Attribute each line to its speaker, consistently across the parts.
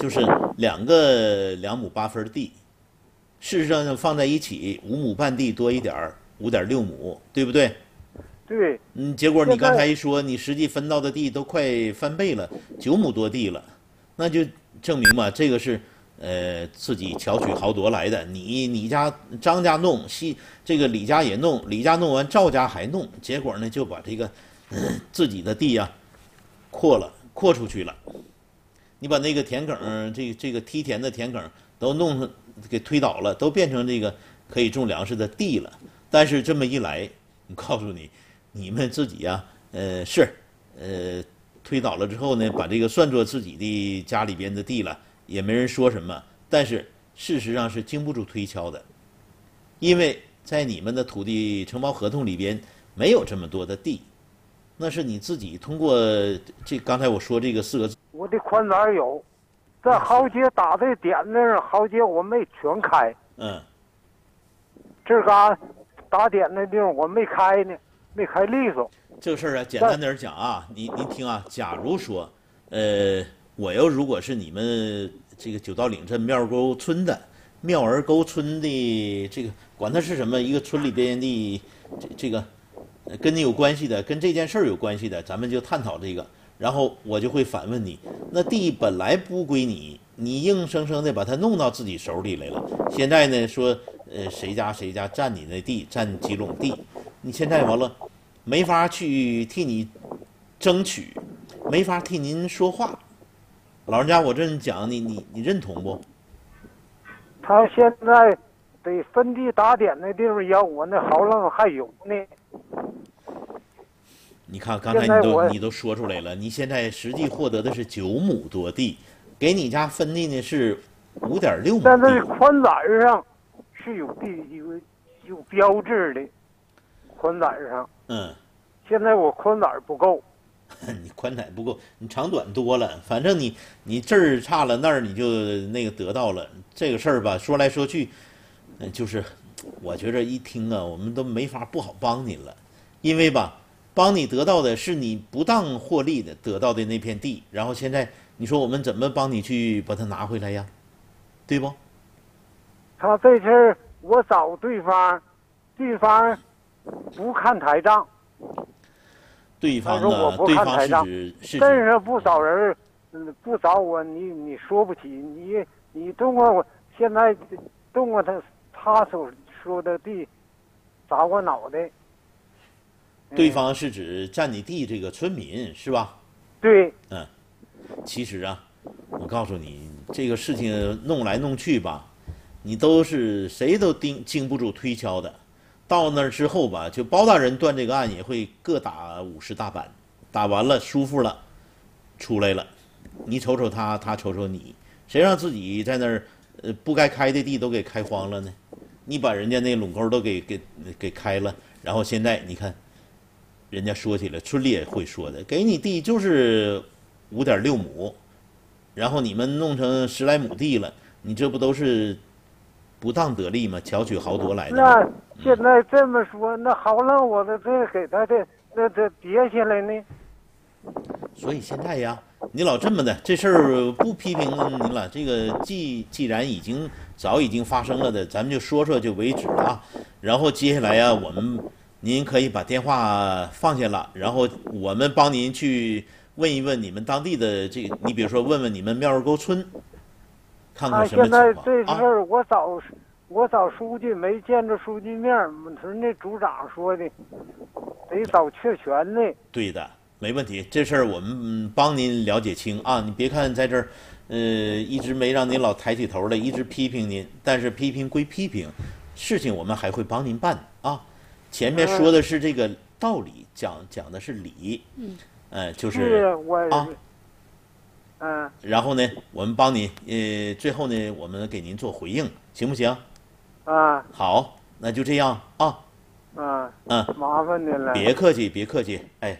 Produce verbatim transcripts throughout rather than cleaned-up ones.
Speaker 1: 就是两个两亩八分地，事实上放在一起，五亩半地多一点儿，五点六亩，对不对？
Speaker 2: 对。
Speaker 1: 嗯，结果你刚才一说，你实际分到的地都快翻倍了，九亩多地了，那就证明嘛，这个是呃自己巧取豪夺来的。你你家张家弄，西这个李家也弄，李家弄完赵家还弄，结果呢就把这个、呃、自己的地呀、啊、扩了，扩出去了。你把那个田埂，这这个梯田的田埂都弄给推倒了，都变成这个可以种粮食的地了。但是这么一来，我告诉你。你们自己呀、啊，呃，是，呃，推倒了之后呢，把这个算作自己的家里边的地了，也没人说什么。但是事实上是经不住推敲的，因为在你们的土地承包合同里边没有这么多的地，那是你自己通过这刚才我说这个四个字。
Speaker 2: 我的宽窄有，在豪街打的点那儿，豪街我没全开。
Speaker 1: 嗯。
Speaker 2: 这嘎打点那地方我没开呢。没开利索，
Speaker 1: 这个事儿啊，简单点讲啊，您您听啊，假如说，呃，我要如果是你们这个九道岭镇庙儿沟村的庙儿沟村的这个，管它是什么，一个村里边的这这个，跟你有关系的，跟这件事儿有关系的，咱们就探讨这个。然后我就会反问你，那地本来不归你，你硬生生的把它弄到自己手里来了。现在呢，说呃谁家谁家占你那地，占几垄地。你现在完了，没法去替你争取，没法替您说话。老人家，我这么讲，你你你认同不？
Speaker 2: 他现在得分地打点那地方要我那好浪还有呢。
Speaker 1: 你看，刚才你都你都说出来了，你现在实际获得的是九亩多地，给你家分的呢是五点六亩地。
Speaker 2: 但是宽窄上是有地有有标志的。宽窄上，
Speaker 1: 嗯，
Speaker 2: 现在我宽窄不够，
Speaker 1: 你宽窄不够，你长短多了，反正你你这儿差了那儿你就那个得到了这个事儿吧。说来说去，嗯，就是我觉着一听啊，我们都没法不好帮你了，因为吧，帮你得到的是你不当获利的得到的那片地，然后现在你说我们怎么帮你去把它拿回来呀？对不？
Speaker 2: 他这事儿我找对方，对方。不看台账，
Speaker 1: 对方啊，对方是指是
Speaker 2: 镇上不少人，嗯，不找我，你你说不起，你你动过我，现在动过他他所说的地，砸我脑袋。
Speaker 1: 对方是指占你地这个村民是吧？
Speaker 2: 对。
Speaker 1: 嗯，其实啊，我告诉你，这个事情弄来弄去吧，你都是谁都经经不住推敲的。到那儿之后吧，就包大人断这个案也会各打五十大板，打完了舒服了，出来了，你瞅瞅他，他瞅瞅你，谁让自己在那儿呃不该开的地都给开荒了呢？你把人家那垄沟都给给给开了，然后现在你看，人家说起来，村里也会说的，给你地就是五点六亩，然后你们弄成十来亩地了，你这不都是不当得利吗？巧取豪夺来的吗？
Speaker 2: 那现在这么说，那好让我的这给他的那这跌下来呢？
Speaker 1: 所以现在呀，你老这么的，这事儿不批评您了。这个既既然已经早已经发生了的，咱们就说说就为止了啊。然后接下来呀，我们您可以把电话放下了，然后我们帮您去问一问你们当地的这个，你比如说问问你们庙儿沟村，看看什么情况。
Speaker 2: 现在这事儿我找、啊、我找书记没见着书记面，我们村那组长说的，得找确权呢。
Speaker 1: 对的。没问题，这事儿我们帮您了解清啊！你别看在这儿，呃，一直没让您老抬起头来，一直批评您，但是批评归批评，事情我们还会帮您办啊。前面说的是这个道理，讲讲的是理，嗯，呃，就是
Speaker 2: 我
Speaker 1: 啊，
Speaker 2: 嗯，
Speaker 1: 然后呢，我们帮你，呃，最后呢，我们给您做回应，行不行？
Speaker 2: 啊，
Speaker 1: 好，那就这样啊。
Speaker 2: 啊，
Speaker 1: 嗯，
Speaker 2: 麻烦您了。
Speaker 1: 别客气，别客气，哎。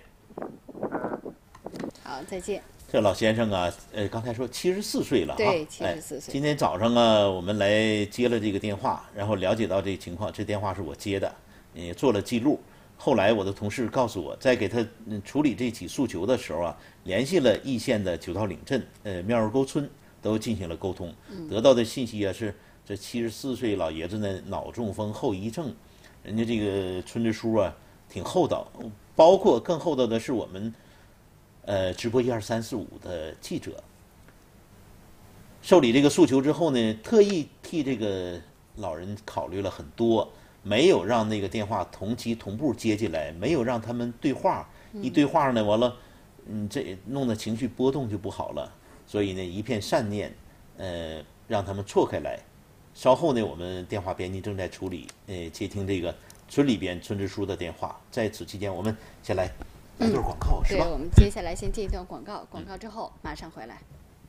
Speaker 3: 好，再见。
Speaker 1: 这老先生啊，呃，刚才说七十四岁了哈，
Speaker 3: 对，七十四岁。
Speaker 1: 今天早上啊，我们来接了这个电话，然后了解到这个情况，这电话是我接的，也做了记录。后来我的同事告诉我，在给他处理这起诉求的时候啊，联系了易县的九道岭镇呃庙儿沟村， 都进行了沟通，得到的信息啊是这七十四岁老爷子呢脑中风后遗症，人家这个村支书啊挺厚道，包括更厚道的是我们呃直播一二三四五的记者。受理这个诉求之后呢，特意替这个老人考虑了很多，没有让那个电话同期同步接进来，没有让他们对话，一对话呢，完了，嗯，这弄得情绪波动就不好了。所以呢，一片善念，呃，让他们错开来。稍后呢，我们电话编辑正在处理，呃，接听这个村里边村支书的电话。在此期间，我们先来来段广告，是吧？
Speaker 3: 对，我们接下来先接一段广告，广告之后马上回来。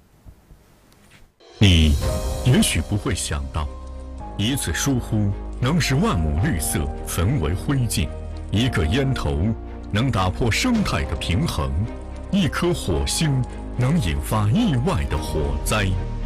Speaker 4: 你也许不会想到，一次疏忽能使万亩绿色焚为灰烬，一个烟头能打破生态的平衡，一颗火星能引发意外的火灾。